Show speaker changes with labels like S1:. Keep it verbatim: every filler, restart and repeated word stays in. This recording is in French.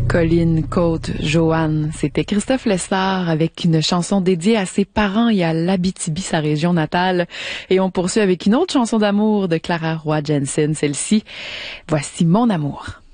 S1: Colline, Côte, Joanne. C'était Christophe Lessard avec une chanson dédiée à ses parents et à l'Abitibi, sa région natale. Et on poursuit avec une autre chanson d'amour de Clara Roy Jensen, celle-ci. Voici Mon amour.